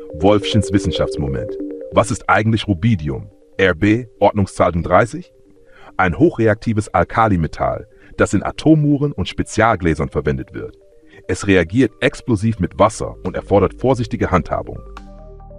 Wolfschens Wissenschaftsmoment. Was ist eigentlich Rubidium? Rb, Ordnungszahl 30? Ein hochreaktives Alkalimetall, das in Atomuhren und Spezialgläsern verwendet wird. Es reagiert explosiv mit Wasser und erfordert vorsichtige Handhabung.